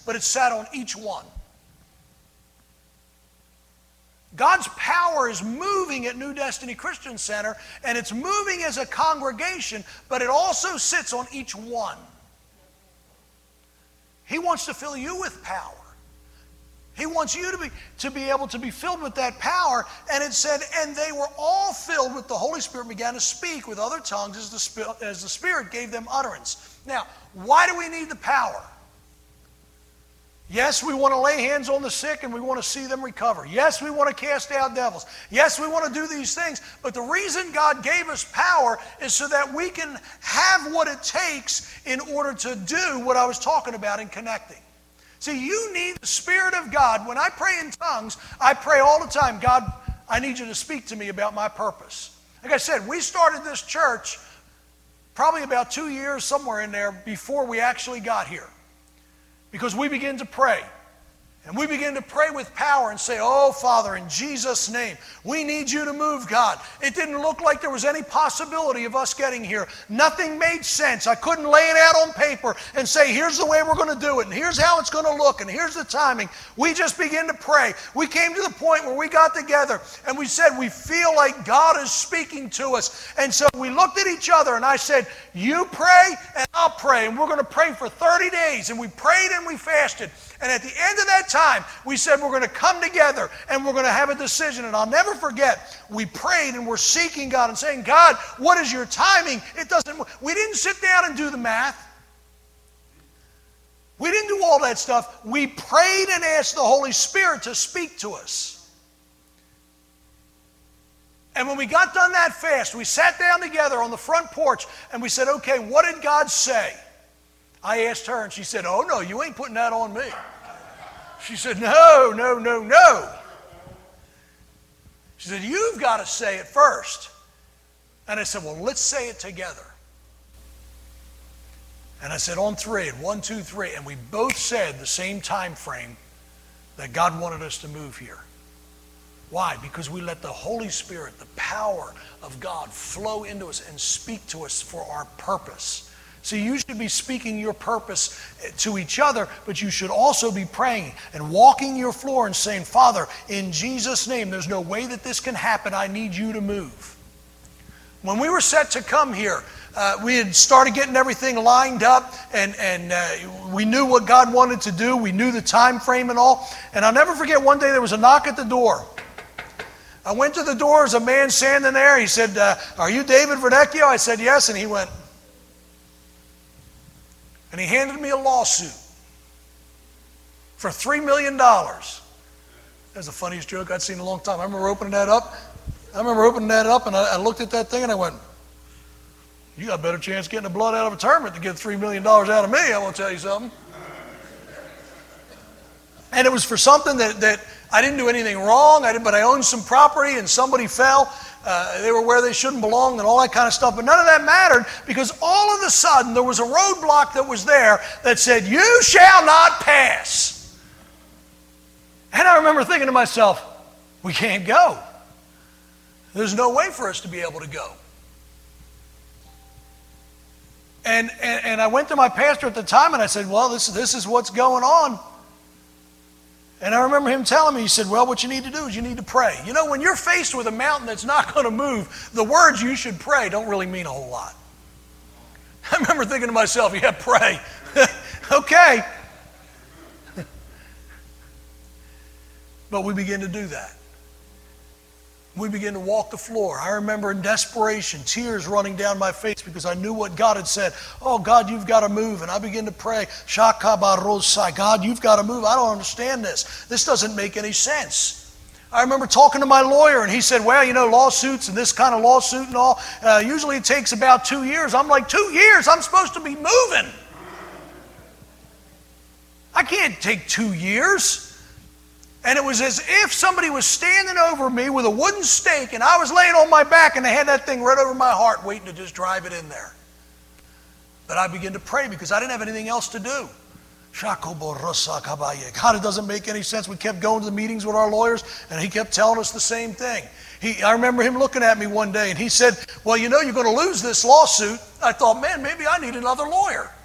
but it sat on each one. God's power is moving at New Destiny Christian Center, and it's moving as a congregation, but it also sits on each one. He wants to fill you with power. He wants you to be able to be filled with that power. And it said, and they were all filled with the Holy Spirit and began to speak with other tongues as the Spirit gave them utterance. Now, why do we need the power? Yes, we want to lay hands on the sick and we want to see them recover. Yes, we want to cast out devils. Yes, we want to do these things. But the reason God gave us power is so that we can have what it takes in order to do what I was talking about in connecting. See, you need the Spirit of God. When I pray in tongues, I pray all the time, God, I need you to speak to me about my purpose. Like I said, we started this church probably about 2 years, somewhere in there, before we actually got here. Because we begin to pray. And we begin to pray with power and say, oh, Father, in Jesus' name, we need you to move, God. It didn't look like there was any possibility of us getting here. Nothing made sense. I couldn't lay it out on paper and say, here's the way we're going to do it, and here's how it's going to look, and here's the timing. We just began to pray. We came to the point where we got together, and we said, we feel like God is speaking to us. And so we looked at each other, and I said, you pray, and I'll pray, and we're going to pray for 30 days. And we prayed and we fasted. And at the end of that time, we said we're going to come together and we're going to have a decision. And I'll never forget, we prayed and we're seeking God and saying, God, what is your timing? We didn't sit down and do the math. We didn't do all that stuff. We prayed and asked the Holy Spirit to speak to us. And when we got done that fast, we sat down together on the front porch and we said, okay, what did God say? I asked her, and she said, oh, no, you ain't putting that on me. She said, no. She said, you've got to say it first. And I said, well, let's say it together. And I said, on three, and 1, 2, 3. And we both said the same time frame that God wanted us to move here. Why? Because we let the Holy Spirit, the power of God, flow into us and speak to us for our purpose. See, you should be speaking your purpose to each other, but you should also be praying and walking your floor and saying, Father, in Jesus' name, there's no way that this can happen. I need you to move. When we were set to come here, we had started getting everything lined up, and we knew what God wanted to do. We knew the time frame and all. And I'll never forget, one day there was a knock at the door. I went to the door. There's a man standing there. He said, are you David Vernecchio? I said, yes. And he went, and he handed me a lawsuit for $3 million. That's the funniest joke I'd seen in a long time. I remember opening that up, and I looked at that thing, and I went, you got a better chance of getting the blood out of a tournament to get $3 million out of me, I want to tell you something. And it was for something that I didn't do anything wrong, but I owned some property, and somebody fell. They were where they shouldn't belong and all that kind of stuff. But none of that mattered, because all of a sudden there was a roadblock that was there that said, you shall not pass. And I remember thinking to myself, we can't go. There's no way for us to be able to go. And I went to my pastor at the time and I said, well, this is what's going on. And I remember him telling me, he said, well, what you need to do is you need to pray. You know, when you're faced with a mountain that's not going to move, the words you should pray don't really mean a whole lot. I remember thinking to myself, yeah, pray. Okay. But we begin to do that. We begin to walk the floor. I remember in desperation, tears running down my face because I knew what God had said. Oh, God, you've got to move. And I began to pray, Shakabarosai, God, you've got to move. I don't understand this. This doesn't make any sense. I remember talking to my lawyer, and he said, well, you know, lawsuits and this kind of lawsuit and all, usually it takes about 2 years. I'm like, 2 years? I'm supposed to be moving. I can't take 2 years. And it was as if somebody was standing over me with a wooden stake, and I was laying on my back, and they had that thing right over my heart waiting to just drive it in there. But I began to pray because I didn't have anything else to do. God, it doesn't make any sense. We kept going to the meetings with our lawyers, and he kept telling us the same thing. I remember him looking at me one day, and he said, well, you know, you're going to lose this lawsuit. I thought, man, maybe I need another lawyer.